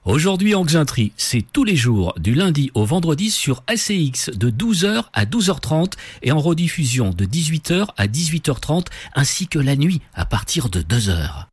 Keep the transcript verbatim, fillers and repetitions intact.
Aujourd'hui en Xintri, c'est tous les jours, du lundi au vendredi sur A C X de douze heures à douze heures trente et en rediffusion de dix-huit heures à dix-huit heures trente ainsi que la nuit à partir de deux heures.